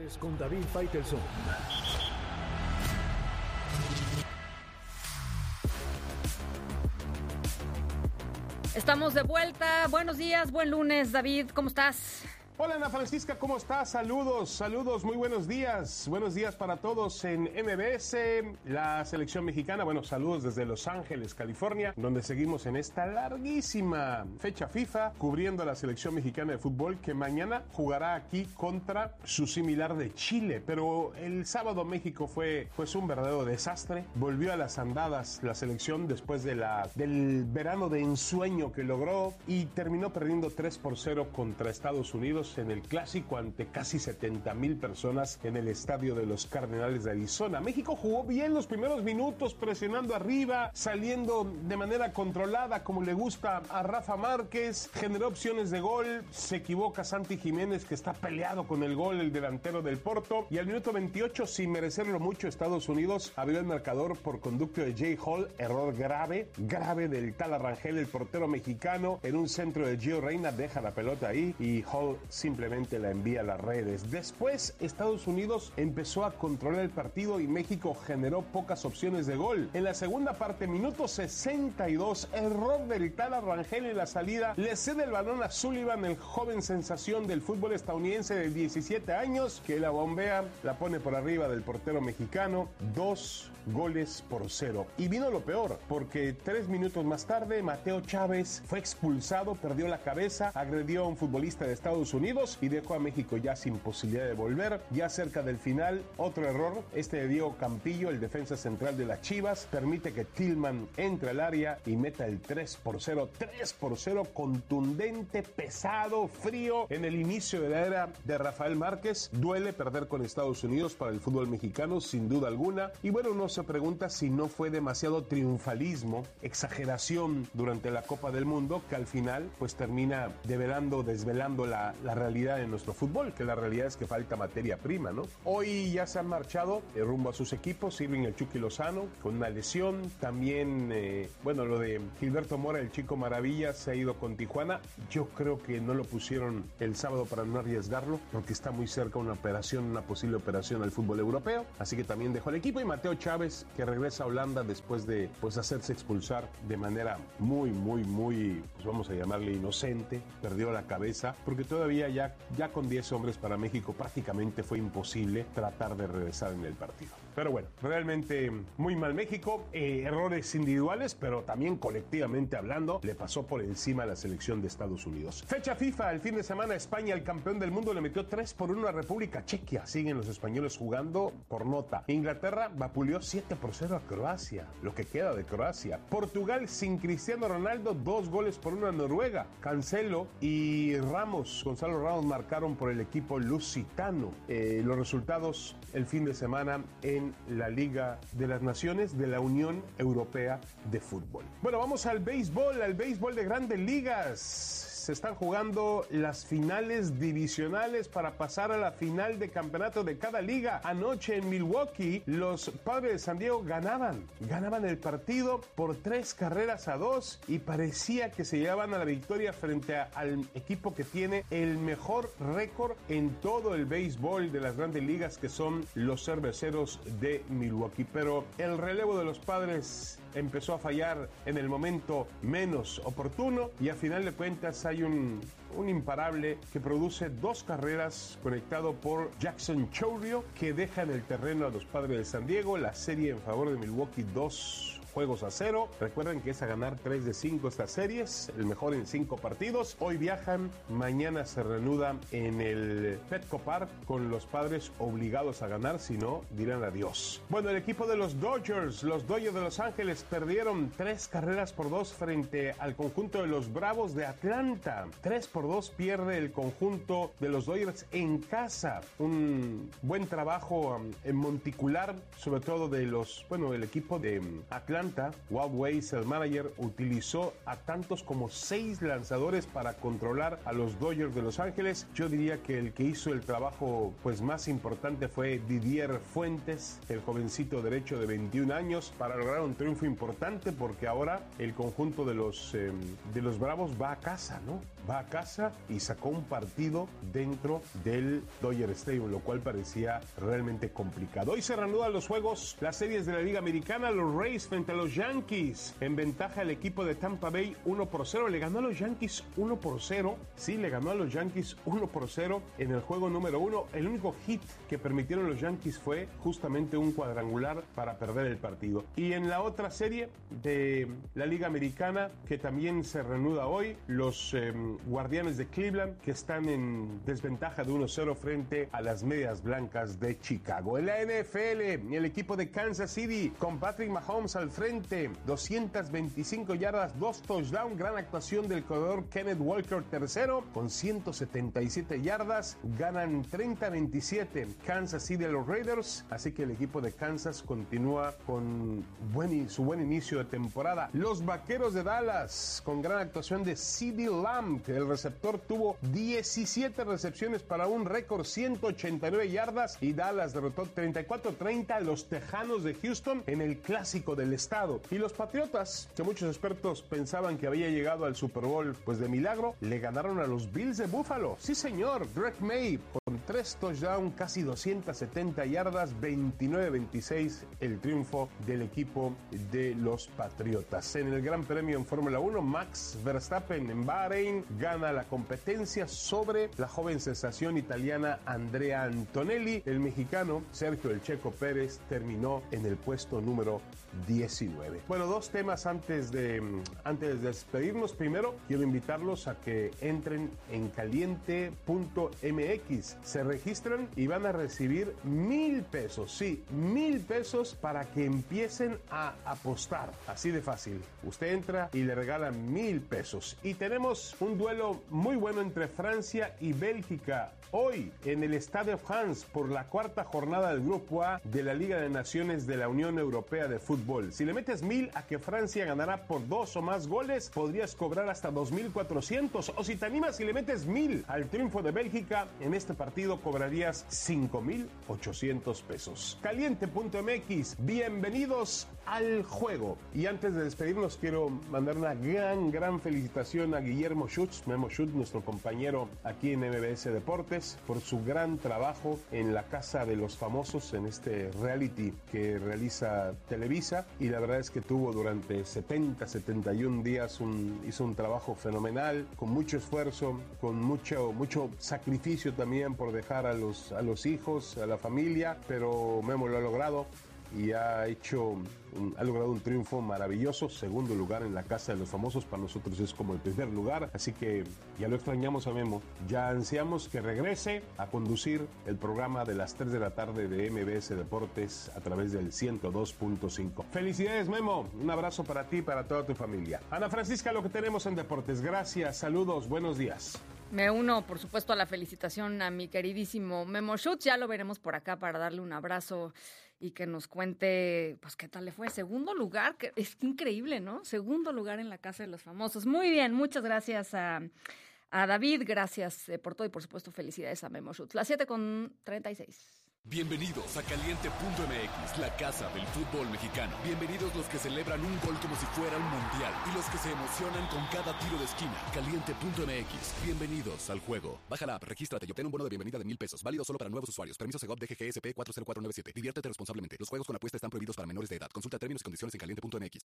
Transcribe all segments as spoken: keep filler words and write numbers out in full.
Deportes con David Faitelson. Estamos de vuelta. Buenos días, buen lunes, David. ¿Cómo estás? Hola Ana Francisca, ¿cómo estás? Saludos, saludos, muy buenos días. Buenos días para todos en M B S, la selección mexicana. Bueno, saludos desde Los Ángeles, California, donde seguimos en esta larguísima fecha FIFA, cubriendo a la selección mexicana de fútbol que mañana jugará aquí contra su similar de Chile. Pero el sábado México fue pues un verdadero desastre. Volvió a las andadas la selección después de la, del verano de ensueño que logró y terminó perdiendo tres por cero contra Estados Unidos en el clásico ante casi setenta mil personas en el estadio de los Cardenales de Arizona. México jugó bien los primeros minutos, presionando arriba, saliendo de manera controlada como le gusta a Rafa Márquez, generó opciones de gol, se equivoca Santi Jiménez que está peleado con el gol, el delantero del Porto, y al minuto veintiocho, sin merecerlo mucho, Estados Unidos abrió el marcador por conducto de Jay Hall, error grave, grave del Tala Rangel, el portero mexicano, en un centro de Gio Reyna, deja la pelota ahí y Hall simplemente la envía a las redes. Después, Estados Unidos empezó a controlar el partido y México generó pocas opciones de gol. En la segunda parte, minuto sesenta y dos, error del Tala Rangel en la salida, le cede el balón a Sullivan, el joven sensación del fútbol estadounidense de diecisiete años, que la bombea, la pone por arriba del portero mexicano, dos goles por cero. Y vino lo peor, porque tres minutos más tarde, Mateo Chávez fue expulsado, perdió la cabeza, agredió a un futbolista de Estados Unidos y dejó a México ya sin posibilidad de volver. Ya cerca del final, otro error, este de Diego Campillo, el defensa central de las Chivas, permite que Tillman entre al área y meta el tres por cero. tres por cero, contundente, pesado, frío, en el inicio de la era de Rafael Márquez. Duele perder con Estados Unidos para el fútbol mexicano, sin duda alguna. Y bueno, uno se pregunta si no fue demasiado triunfalismo, exageración durante la Copa del Mundo, que al final pues termina develando, desvelando la, la realidad de nuestro fútbol, que la realidad es que falta materia prima, ¿no? Hoy ya se han marchado eh, rumbo a sus equipos, Irving el Chucky Lozano con una lesión, también eh, bueno, lo de Gilberto Mora, el Chico Maravilla, se ha ido con Tijuana. Yo creo que no lo pusieron el sábado para no arriesgarlo, porque está muy cerca una operación, una posible operación al fútbol europeo, así que también dejó el equipo. Y Mateo Chávez, que regresa a Holanda después de pues hacerse expulsar de manera muy, muy, muy, pues vamos a llamarle inocente, perdió la cabeza, porque todavía Ya, ya con diez hombres para México prácticamente fue imposible tratar de regresar en el partido. Pero bueno, realmente muy mal México, eh, errores individuales, pero también colectivamente hablando, le pasó por encima a la selección de Estados Unidos. Fecha FIFA, el fin de semana España, el campeón del mundo, le metió tres por uno a República Chequia. Siguen los españoles jugando por nota. Inglaterra vapuleó siete por cero a Croacia, lo que queda de Croacia. Portugal sin Cristiano Ronaldo, dos goles por uno a Noruega. Cancelo y Ramos, Gonzalo Ramos, marcaron por el equipo lusitano. Eh, los resultados el fin de semana en la Liga de las Naciones de la Unión Europea de Fútbol. Bueno, vamos al béisbol, al béisbol de Grandes Ligas. Se están jugando las finales divisionales para pasar a la final de campeonato de cada liga. Anoche en Milwaukee, los Padres de San Diego ganaban, ganaban el partido por tres carreras a dos y parecía que se llevaban a la victoria frente a, al equipo que tiene el mejor récord en todo el béisbol de las Grandes Ligas, que son los Cerveceros de Milwaukee. Pero el relevo de los Padres empezó a fallar en el momento menos oportuno y a final de cuentas hay un, un imparable que produce dos carreras conectado por Jackson Chourio, que deja en el terreno a los Padres de San Diego. La serie en favor de Milwaukee, dos juegos a cero. Recuerden que es a ganar tres de cinco estas series, el mejor en cinco partidos. Hoy viajan, mañana se reanuda en el Petco Park con los Padres obligados a ganar, si no dirán adiós. Bueno, el equipo de los Dodgers, los Dodgers de Los Ángeles, perdieron tres carreras por dos frente al conjunto de los Bravos de Atlanta. Tres por dos pierde el conjunto de los Dodgers en casa. Un buen trabajo um, en monticular, sobre todo de los, bueno, el equipo de um, Atlanta. Walt Weiss, el manager, utilizó a tantos como seis lanzadores para controlar a los Dodgers de Los Ángeles. Yo diría que el que hizo el trabajo pues más importante fue Didier Fuentes, el jovencito derecho de veintiún años, para lograr un triunfo importante, porque ahora el conjunto de los, eh, de los Bravos va a casa, ¿no? va a casa y sacó un partido dentro del Dodger Stadium, lo cual parecía realmente complicado. Hoy se reanudan los juegos, las series de la Liga Americana, los Rays frente a los Yankees. En ventaja el equipo de Tampa Bay uno por cero, le ganó a los Yankees uno por cero. Sí, le ganó a los Yankees uno por cero en el juego número uno. El único hit que permitieron los Yankees fue justamente un cuadrangular para perder el partido. Y en la otra serie de la Liga Americana, que también se reanuda hoy, los eh, Guardianes de Cleveland, que están en desventaja de uno cero frente a las Medias Blancas de Chicago. En la N F L, el equipo de Kansas City con Patrick Mahomes al frente, doscientas veinticinco yardas, dos touchdowns, gran actuación del corredor Kenneth Walker tercero con ciento setenta y siete yardas, ganan treinta a veintisiete Kansas City a los Raiders, así que el equipo de Kansas continúa con buen, su buen inicio de temporada. Los Vaqueros de Dallas con gran actuación de CeeDee Lamb, el receptor tuvo diecisiete recepciones para un récord ciento ochenta y nueve yardas y Dallas derrotó treinta y cuatro a treinta a los Tejanos de Houston en el clásico del estado. Y los Patriotas, que muchos expertos pensaban que había llegado al Super Bowl pues de milagro, le ganaron a los Bills de Buffalo. Sí señor, Drake May con tres touchdowns, casi doscientas setenta yardas, veintinueve a veintiséis el triunfo del equipo de los Patriotas. En el Gran Premio en Fórmula uno, Max Verstappen en Bahrein gana la competencia sobre la joven sensación italiana Andrea Antonelli. El mexicano Sergio El Checo Pérez terminó en el puesto número diecinueve. Bueno, dos temas antes de, antes de despedirnos. Primero, quiero invitarlos a que entren en caliente punto m x. Se registran y van a recibir mil pesos. Sí, mil pesos para que empiecen a apostar. Así de fácil. Usted entra y le regalan mil pesos. Y tenemos un duelo muy bueno entre Francia y Bélgica. Hoy en el Stade de France por la cuarta jornada del Grupo A de la Liga de Naciones de la Unión Europea de Fútbol. Si le metes mil a que Francia ganará por dos o más goles, podrías cobrar hasta dos mil cuatrocientos. O si te animas y le metes mil al triunfo de Bélgica, en este partido cobrarías cinco mil ochocientos pesos. caliente punto m x, bienvenidos al juego. Y antes de despedirnos, quiero mandar una gran, gran felicitación a Guillermo Schutz, Memo Schutz, nuestro compañero aquí en M B S Deportes, por su gran trabajo en la Casa de los Famosos, en este reality que realiza Televisa, y la verdad es que tuvo durante setenta, setenta y un días un, hizo un trabajo fenomenal, con mucho esfuerzo, con mucho, mucho sacrificio también por dejar a los, a los hijos, a la familia, pero Memo lo ha logrado y ha hecho, un, ha logrado un triunfo maravilloso, segundo lugar en la Casa de los Famosos, para nosotros es como el primer lugar, así que ya lo extrañamos a Memo, ya ansiamos que regrese a conducir el programa de las tres de la tarde de M B S Deportes a través del ciento dos punto cinco. Felicidades Memo, un abrazo para ti y para toda tu familia. Ana Francisca, lo que tenemos en Deportes, gracias, saludos, buenos días. Me uno, por supuesto, a la felicitación a mi queridísimo Memo Schutz. Ya lo veremos por acá para darle un abrazo y que nos cuente, pues, qué tal le fue. Segundo lugar, que es increíble, ¿no? Segundo lugar en la Casa de los Famosos. Muy bien, muchas gracias a, a David, gracias eh, por todo y, por supuesto, felicidades a Memo Schutz. Las siete con treinta y seis. Bienvenidos a caliente punto m x, la casa del fútbol mexicano. Bienvenidos los que celebran un gol como si fuera un mundial y los que se emocionan con cada tiro de esquina. caliente punto m x, bienvenidos al juego. Baja la app, regístrate y obtén un bono de bienvenida de mil pesos, válido solo para nuevos usuarios. Permiso Segov D G G S P cuatro cero cuatro nueve siete. Diviértete responsablemente. Los juegos con apuesta están prohibidos para menores de edad. Consulta términos y condiciones en caliente punto m x.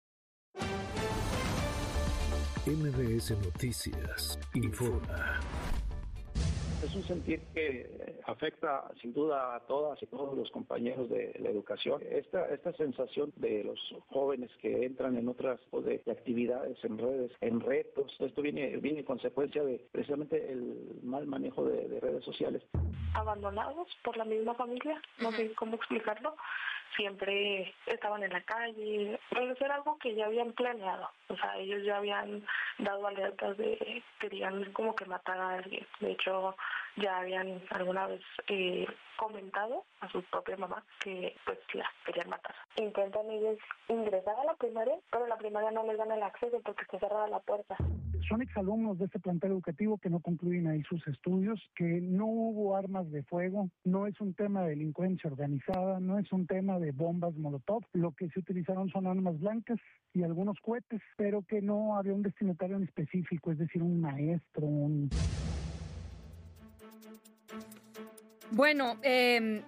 M B S Noticias informa. Es un sentir que afecta sin duda a todas y todos los compañeros de la educación. Esta esta sensación de los jóvenes que entran en otras de, de actividades, en redes, en retos, esto viene viene consecuencia de precisamente el mal manejo de, de redes sociales. Abandonados por la misma familia, no sé cómo explicarlo. Siempre estaban en la calle, pero eso era algo que ya habían planeado, o sea, ellos ya habían dado alertas de querían como que matar a alguien. De hecho, ya habían alguna vez eh, comentado a su propia mamá que pues la querían matar. Intentan ellos ingresar a la primaria, pero la primaria no les dan el acceso porque está cerrada la puerta. son exalumnos de este plantel educativo que no concluyen ahí sus estudios, que no hubo armas de fuego, no es un tema de delincuencia organizada, no es un tema de bombas molotov, lo que se utilizaron son armas blancas y algunos cohetes, pero que no había un destinatario en específico, es decir, un maestro, un... Bueno, eh...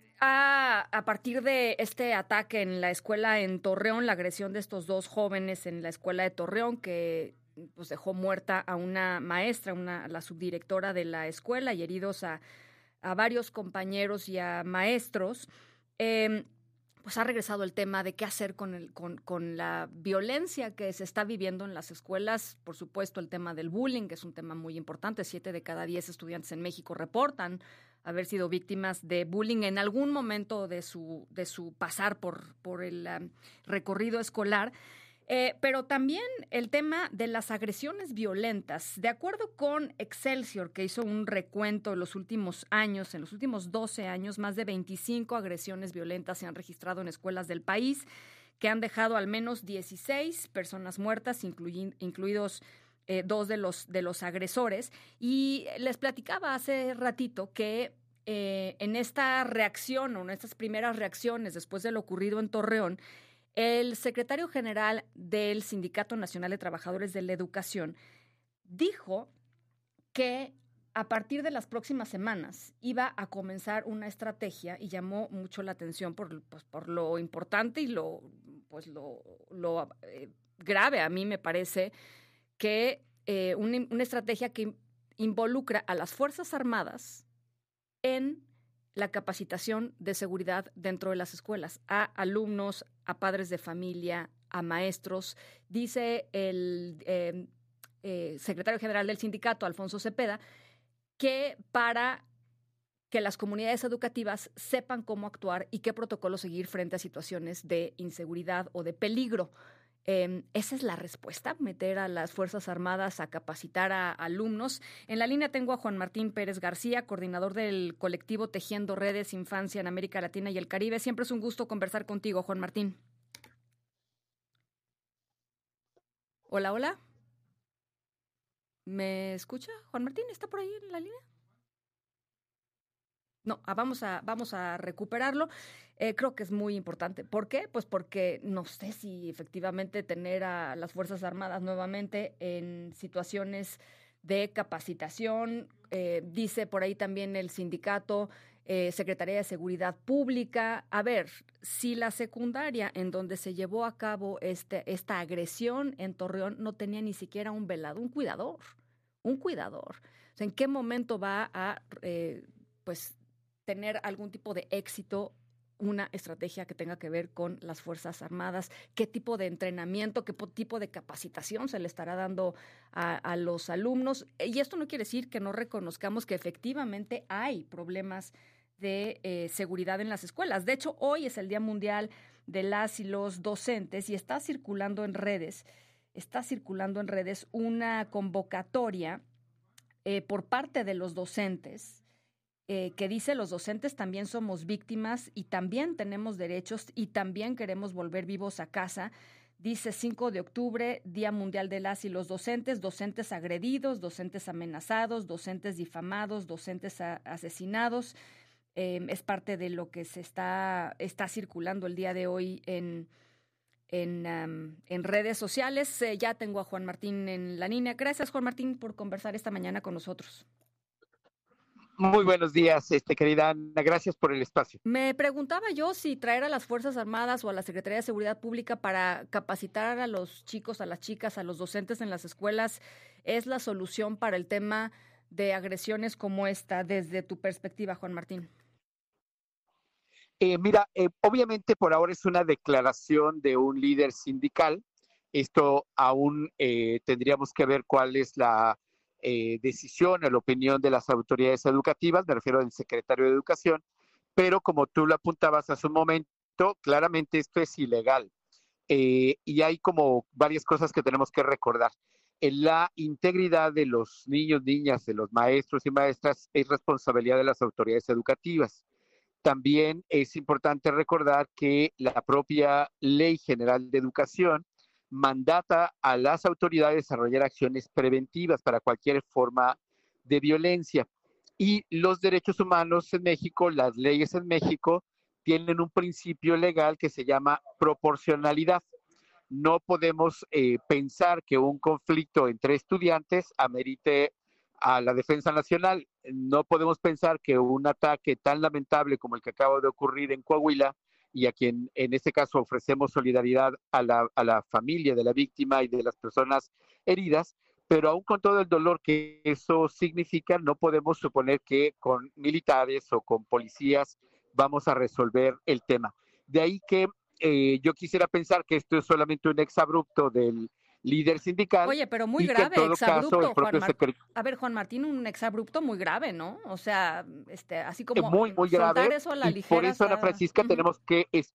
A, a partir de este ataque en la escuela en Torreón, la agresión de estos dos jóvenes en la escuela de Torreón, que pues dejó muerta a una maestra, una, la subdirectora de la escuela, y heridos a, a varios compañeros y a maestros, eh, pues ha regresado el tema de qué hacer con, el, con, con la violencia que se está viviendo en las escuelas. Por supuesto, el tema del bullying, que es un tema muy importante. Siete de cada diez estudiantes en México reportan haber sido víctimas de bullying en algún momento de su, de su pasar por, por el um, recorrido escolar. Eh, pero también el tema de las agresiones violentas. De acuerdo con Excelsior, que hizo un recuento en los últimos años, en los últimos doce años, más de veinticinco agresiones violentas se han registrado en escuelas del país, que han dejado al menos dieciséis personas muertas, incluy, incluidos eh, dos de los, de los agresores. Y les platicaba hace ratito que eh, en esta reacción, o en estas primeras reacciones después de lo ocurrido en Torreón, el secretario general del Sindicato Nacional de Trabajadores de la Educación dijo que a partir de las próximas semanas iba a comenzar una estrategia, y llamó mucho la atención por, pues, por lo importante y lo, pues, lo, lo eh, grave, a mí me parece, que eh, una, una estrategia que involucra a las Fuerzas Armadas en la capacitación de seguridad dentro de las escuelas, a alumnos, a padres de familia, a maestros. Dice el eh, eh, secretario general del sindicato, Alfonso Cepeda, que para que las comunidades educativas sepan cómo actuar y qué protocolo seguir frente a situaciones de inseguridad o de peligro. Eh, ¿Esa es la respuesta? ¿Meter a las Fuerzas Armadas a capacitar a alumnos? En la línea tengo a Juan Martín Pérez García, coordinador del colectivo Tejiendo Redes Infancia en América Latina y el Caribe. Siempre es un gusto conversar contigo, Juan Martín. Hola, hola. ¿Me escucha? Juan Martín, ¿está por ahí en la línea? No, vamos a, vamos a recuperarlo. Eh, creo que es muy importante. ¿Por qué? Pues porque no sé si efectivamente tener a las Fuerzas Armadas nuevamente en situaciones de capacitación. Eh, dice por ahí también el sindicato, eh, Secretaría de Seguridad Pública. A ver, si la secundaria en donde se llevó a cabo este, esta agresión en Torreón no tenía ni siquiera un velado, un cuidador, un cuidador. O sea, ¿en qué momento va a, eh, pues, tener algún tipo de éxito una estrategia que tenga que ver con las Fuerzas Armadas? ¿Qué tipo de entrenamiento, qué tipo de capacitación se le estará dando a, a los alumnos? Y esto no quiere decir que no reconozcamos que efectivamente hay problemas de eh, seguridad en las escuelas. De hecho, hoy es el Día Mundial de las y los Docentes y está circulando en redes, está circulando en redes una convocatoria eh, por parte de los docentes, Eh, que dice: los docentes también somos víctimas y también tenemos derechos y también queremos volver vivos a casa. Dice cinco de octubre, Día Mundial de las y los Docentes, docentes agredidos, docentes amenazados, docentes difamados, docentes a, asesinados. Eh, es parte de lo que se está, está circulando el día de hoy en, en, um, en redes sociales. Eh, ya tengo a Juan Martín en la línea. Gracias, Juan Martín, por conversar esta mañana con nosotros. Muy buenos días, este, querida Ana. Gracias por el espacio. Me preguntaba yo si traer a las Fuerzas Armadas o a la Secretaría de Seguridad Pública para capacitar a los chicos, a las chicas, a los docentes en las escuelas es la solución para el tema de agresiones como esta, desde tu perspectiva, Juan Martín. Eh, mira, eh, obviamente por ahora es una declaración de un líder sindical. Esto aún eh, tendríamos que ver cuál es la Eh, decisión o la opinión de las autoridades educativas, me refiero al secretario de Educación, pero como tú lo apuntabas hace un momento, claramente esto es ilegal. Eh, y hay como varias cosas que tenemos que recordar. En la integridad de los niños, niñas, de los maestros y maestras es responsabilidad de las autoridades educativas. También es importante recordar que la propia Ley General de Educación mandata a las autoridades desarrollar acciones preventivas para cualquier forma de violencia. Y los derechos humanos en México, las leyes en México, tienen un principio legal que se llama proporcionalidad. No podemos eh, pensar que un conflicto entre estudiantes amerite a la defensa nacional. No podemos pensar que un ataque tan lamentable como el que acaba de ocurrir en Coahuila, y a quien en este caso ofrecemos solidaridad a la, a la familia de la víctima y de las personas heridas, pero aún con todo el dolor que eso significa, no podemos suponer que con militares o con policías vamos a resolver el tema. De ahí que eh, yo quisiera pensar que esto es solamente un exabrupto del líder sindical. Oye, pero muy grave, exabrupto, caso, Juan Martín. A ver, Juan Martín, un exabrupto muy grave, ¿no? O sea, este, así como muy, muy soltar grave, eso a la y ligera. por eso, Ana Francisca, uh-huh. tenemos que... Es...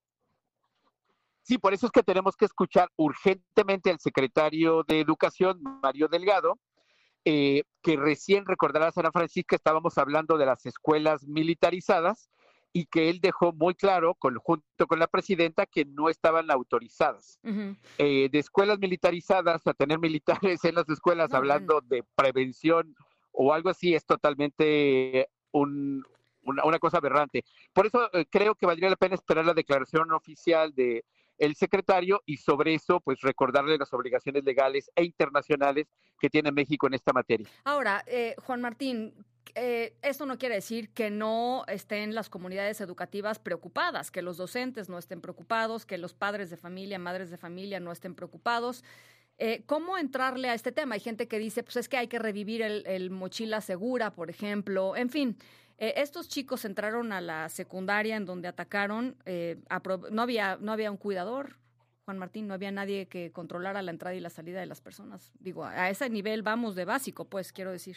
Sí, por eso es que tenemos que escuchar urgentemente al secretario de Educación, Mario Delgado, eh, que recién recordarás, Ana Francisca, estábamos hablando de las escuelas militarizadas, y que él dejó muy claro, con, junto con la presidenta, que no estaban autorizadas. Uh-huh. Eh, de escuelas militarizadas a tener militares en las escuelas, no, hablando bueno. de prevención o algo así, es totalmente un, una, una cosa aberrante. Por eso eh, creo que valdría la pena esperar la declaración oficial de el secretario y sobre eso, pues recordarle las obligaciones legales e internacionales que tiene México en esta materia. Ahora, eh, Juan Martín, eh, esto no quiere decir que no estén las comunidades educativas preocupadas, que los docentes no estén preocupados, que los padres de familia, madres de familia no estén preocupados. Eh, ¿Cómo entrarle a este tema? Hay gente que dice, pues es que hay que revivir el, el mochila segura, por ejemplo, en fin. Eh, estos chicos entraron a la secundaria en donde atacaron, eh, apro- no había, no había un cuidador, Juan Martín, no había nadie que controlara la entrada y la salida de las personas. Digo, a ese nivel vamos de básico, pues, quiero decir.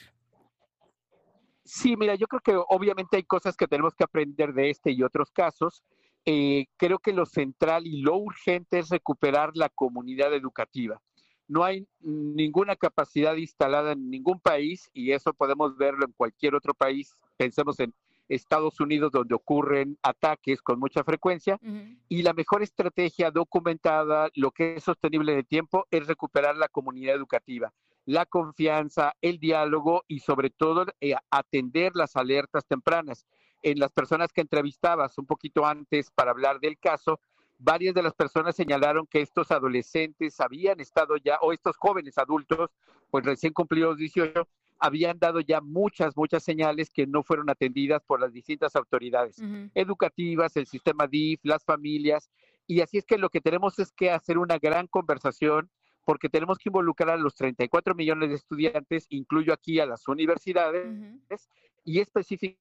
Sí, mira, yo creo que obviamente hay cosas que tenemos que aprender de este y otros casos. Eh, creo que lo central y lo urgente es recuperar la comunidad educativa. No hay ninguna capacidad instalada en ningún país, y eso podemos verlo en cualquier otro país. Pensemos en Estados Unidos, donde ocurren ataques con mucha frecuencia, uh-huh. y la mejor estrategia documentada, lo que es sostenible en el tiempo, es recuperar la comunidad educativa, la confianza, el diálogo y sobre todo eh, atender las alertas tempranas. En las personas que entrevistabas un poquito antes para hablar del caso, varias de las personas señalaron que estos adolescentes habían estado ya, o estos jóvenes adultos, pues recién cumplidos dieciocho, habían dado ya muchas, muchas señales que no fueron atendidas por las distintas autoridades uh-huh. educativas, el sistema D I F, las familias, y así es que lo que tenemos es que hacer una gran conversación, porque tenemos que involucrar a los treinta y cuatro millones de estudiantes, incluyo aquí a las universidades, uh-huh. y específicamente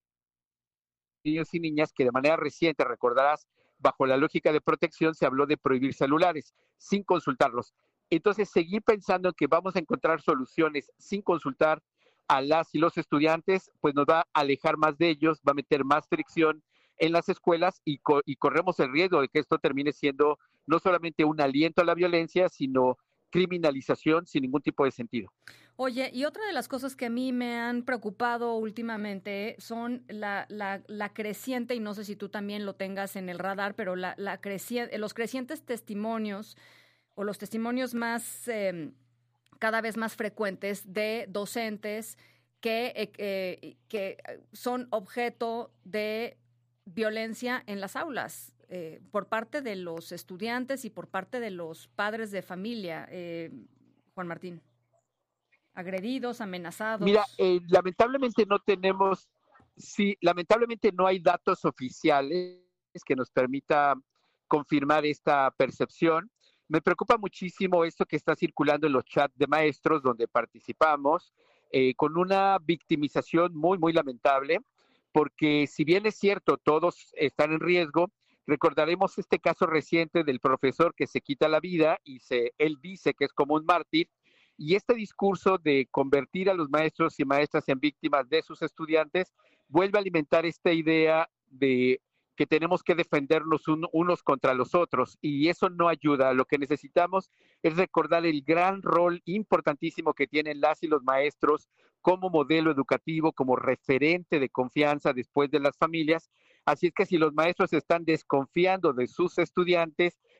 niños y niñas que de manera reciente, recordarás, bajo la lógica de protección se habló de prohibir celulares sin consultarlos. Entonces, seguir pensando en que vamos a encontrar soluciones sin consultar a las y los estudiantes, pues nos va a alejar más de ellos, va a meter más fricción en las escuelas y, co- y corremos el riesgo de que esto termine siendo no solamente un aliento a la violencia, sino criminalización sin ningún tipo de sentido. Oye, y otra de las cosas que a mí me han preocupado últimamente son la, la, la creciente, y no sé si tú también lo tengas en el radar, pero la, la creci- los crecientes testimonios o los testimonios más, eh, cada vez más frecuentes de docentes que, eh, eh, que son objeto de violencia en las aulas. Eh, por parte de los estudiantes y por parte de los padres de familia, eh, Juan Martín. Agredidos, amenazados. Mira, eh, lamentablemente no tenemos, sí, lamentablemente no hay datos oficiales que nos permita confirmar esta percepción. Me preocupa muchísimo esto que está circulando en los chats de maestros donde participamos, eh, con una victimización muy, muy lamentable, porque si bien es cierto, todos están en riesgo. Recordaremos este caso reciente del profesor que se quita la vida y se, él dice que es como un mártir, y este discurso de convertir a los maestros y maestras en víctimas de sus estudiantes vuelve a alimentar esta idea de que tenemos que defendernos un, unos contra los otros, y eso no ayuda. Lo que necesitamos es recordar el gran rol importantísimo que tienen las y los maestros como modelo educativo, como referente de confianza después de las familias. Así es que si los maestros están desconfiando de sus estudiantes,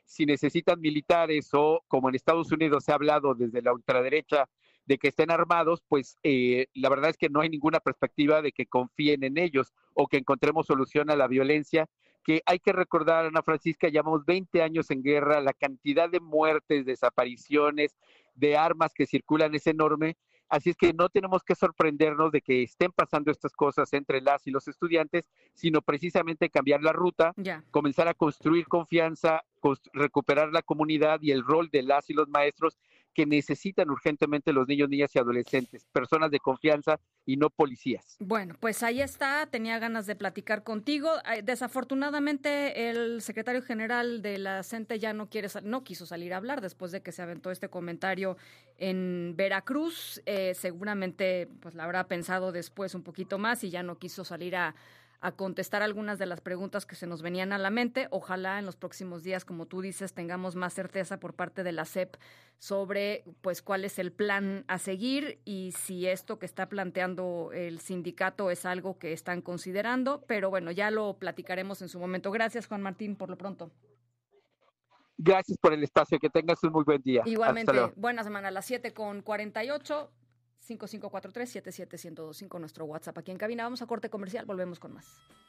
si necesitan militares o como en Estados Unidos se ha hablado desde la ultraderecha de que estén armados, pues eh, la verdad es que no hay ninguna perspectiva de que confíen en ellos o que encontremos solución a la violencia, que hay que recordar, Ana Francisca, llevamos veinte años en guerra, la cantidad de muertes, desapariciones, de armas que circulan es enorme, así es que no tenemos que sorprendernos de que estén pasando estas cosas entre las y los estudiantes, sino precisamente cambiar la ruta, Ya. comenzar a construir confianza, constru- recuperar la comunidad y el rol de las y los maestros que necesitan urgentemente los niños, niñas y adolescentes, personas de confianza y no policías. Bueno, pues ahí está, tenía ganas de platicar contigo. Ay, Desafortunadamente el secretario general de la CENTE ya no quiere, sal- no quiso salir a hablar después de que se aventó este comentario en Veracruz. Eh, seguramente pues la habrá pensado después un poquito más y ya no quiso salir a a contestar algunas de las preguntas que se nos venían a la mente. Ojalá en los próximos días, como tú dices, tengamos más certeza por parte de la S E P sobre pues cuál es el plan a seguir y si esto que está planteando el sindicato es algo que están considerando, pero bueno, ya lo platicaremos en su momento. Gracias, Juan Martín, por lo pronto. Gracias por el espacio, que tengas un muy buen día. Igualmente, Hasta luego. buena semana a las siete con cuarenta y ocho. cinco cinco cuatro tres, siete siete uno cero dos cinco, nuestro WhatsApp aquí en cabina. Vamos a corte comercial, volvemos con más.